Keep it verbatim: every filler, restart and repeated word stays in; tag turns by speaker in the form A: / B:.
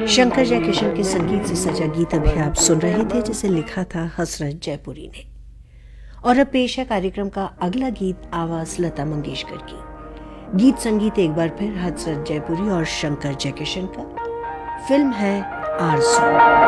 A: शंकर जयकिशन के संगीत से सजा गीत अभी आप सुन रहे थे, जिसे लिखा था हसरत जयपुरी ने। और अब पेश है कार्यक्रम का अगला गीत, आवाज लता मंगेशकर की। गीत संगीत एक बार फिर हसरत जयपुरी और शंकर जयकिशन का। फिल्म है आरज़ू।